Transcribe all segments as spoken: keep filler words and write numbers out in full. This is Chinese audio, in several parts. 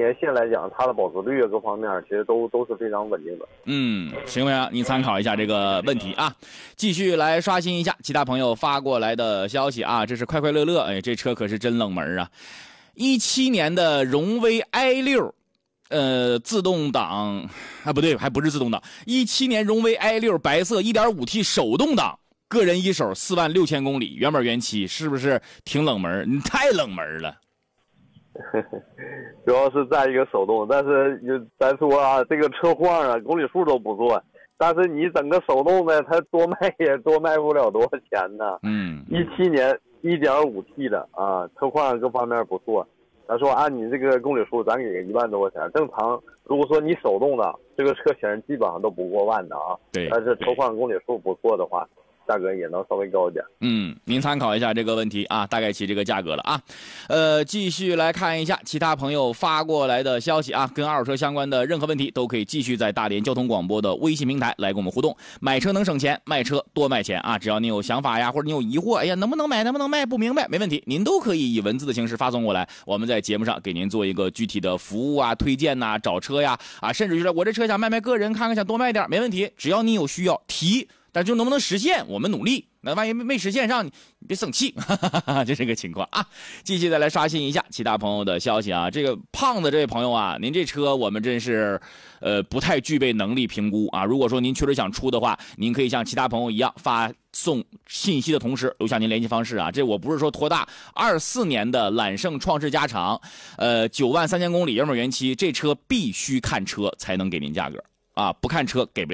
年限来讲，它的保值率各方面其实都都是非常稳定的。 嗯，行不行？你参考一下这个问题啊。继续来刷新一下其他朋友发过来的消息啊。这是快快乐乐，哎，这车可是真冷门啊！一七年的荣威 i 六，呃，自动挡啊，不对，还不是自动挡。一七年荣威 i 六白色 一点五 T 手动挡，个人一手四万六千公里，原本原漆，是不是挺冷门？你太冷门了。 主要是在一个手动，但是咱说啊，这个车况啊，公里数都不错，但是你整个手动的，它多卖也多卖不了多少钱呢。 嗯， 一七年 一点五 T 的啊，车况各方面不错。他说按你这个公里数，咱给个一万多块钱。正常，如果说你手动的，这个车型基本上都不过万的啊。 对。 但是车况公里数不错的话，价格也能稍微高一点。 嗯，您参考一下这个问题啊，大概其这个价格了啊。呃，继续来看一下其他朋友发过来的消息啊，跟二手车相关的任何问题都可以继续在大连交通广播的微信平台来跟我们互动。买车能省钱，卖车多卖钱啊！只要你有想法呀，或者你有疑惑，哎呀，能不能买，能不能卖，不明白，没问题，您都可以以文字的形式发送过来，我们在节目上给您做一个具体的服务啊、推荐呐、啊、找车呀啊，甚至就是我这车想卖卖个人，看看想多卖点，没问题，只要你有需要提。但就能不能实现，我们努力。那万一没实现上，你别生气，哈哈哈，就这个情况啊。继续再来刷新一下其他朋友的消息啊。这个胖子这位朋友啊，您这车我们真是，呃，不太具备能力评估啊。如果说您确实想出的话，您可以像其他朋友一样发送信息的同时留下您联系方式啊。这我不是说托大，二四年的揽胜创世加长，呃，九万三千公里，原本原漆，这车必须看车才能给您价格啊，不看车给不了。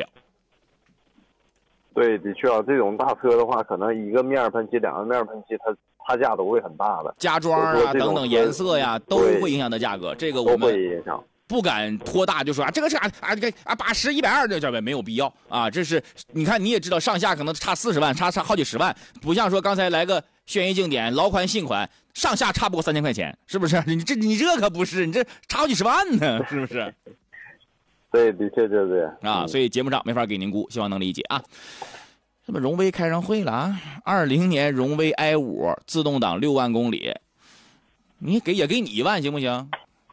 对，的确啊，这种大车的话，可能一个面喷漆、两个面喷漆，它差价都会很大的。 加装啊，等等颜色呀，都会影响它价格。这个我们不敢托大就说啊，这个是啊啊这个啊八十一百二，这这没有必要啊。这是你看你也知道，上下可能差四十万，差差好几十万，不像说刚才来个轩逸经典老款新款，上下差不过三千块钱，是不是？你这你这可不是，你这差好几十万呢，是不是？ 对，的确就是这样啊，所以节目上没法给您估，希望能理解啊。这么荣威开上会了啊！二零年荣威 i 五自动挡六万公里，你给也给你一万行不行？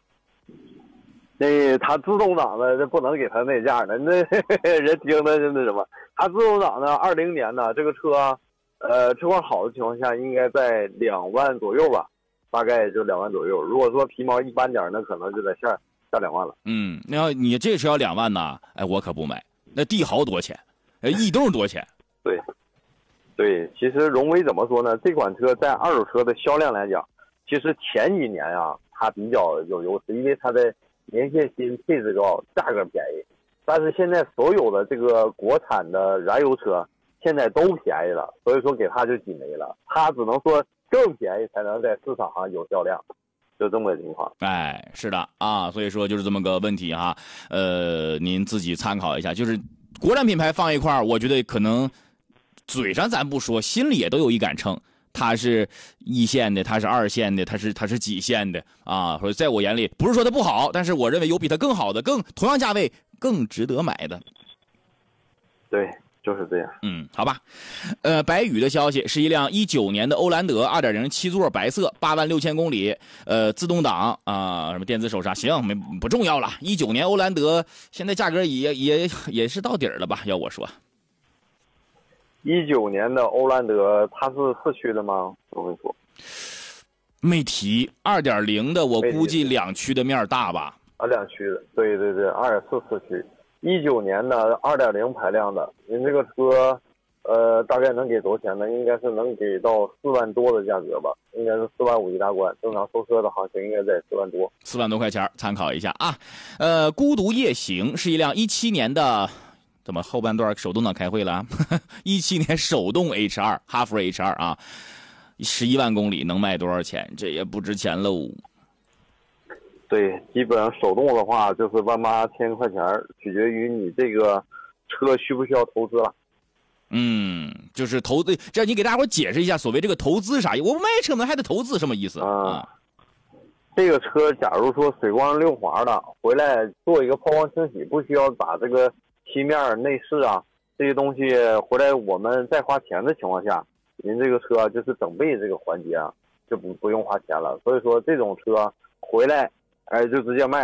那他自动挡的这不能给他那价的，那人听的是那什么？他自动挡的二零年的这个车，呃，车况好的情况下应该在两万左右吧，大概就两万左右。如果说皮毛一般点，那可能就在下下两万了。 嗯，那要你这车要两万呢，哎，我可不买。那帝豪多钱？呃，逸动多钱？ 对，对，其实荣威怎么说呢？这款车在二手车的销量来讲，其实前几年啊，它比较有优势，因为它的年限新、配置高、价格便宜。但是现在所有的这个国产的燃油车现在都便宜了，所以说给它就挤没了。它只能说更便宜才能在市场上有销量，就这么个情况。 哎，是的啊，所以说就是这么个问题哈。呃，您自己参考一下，就是国产品牌放一块儿，我觉得可能。嘴上咱不说，心里也都有一杆秤，它是一线的，它是二线的，它是它是几线的啊？或者在我眼里，不是说它不好，但是我认为有比它更好的，更同样价位更值得买的。 对，就是这样。 嗯，好吧。呃，白宇的消息是一辆一九年的欧蓝德 二点零 七座白色，八万六千公里，呃，自动挡啊、呃，什么电子手刹，行，没不重要了。一九年欧蓝德现在价格也也也是到底了吧？要我说。 一九年的欧蓝德，它是四驱的吗？我跟你说， 没提。二点零的，我估计两驱的面大吧？ 啊，两驱的，对对对，二点四四驱。一九年的二点零排量的，您这个车，呃，大概能给多少钱呢？应该是能给到四万多的价格吧，应该是四万五一大关。正常售车的行情应该在四万多， 四万多块钱，参考一下啊。呃，孤独夜行是一辆一七年的。怎么后半段手动挡开会了？一七年手动 H 二， 哈弗 H 二 啊，十一万公里能卖多少钱？这也不值钱喽。 对，基本上手动的话就是万八千块钱，取决于你这个车需不需要投资了。 嗯，就是投资，这样你给大伙解释一下，所谓这个投资啥意思？我卖车呢还得投资，什么意思啊？ 啊这个车假如说水光溜滑的，回来做一个抛光清洗，不需要把这个漆面、内饰啊这些东西回来我们再花钱的情况下，您这个车就是整备这个环节啊就不不用花钱了。所以说这种车回来，哎，就直接卖。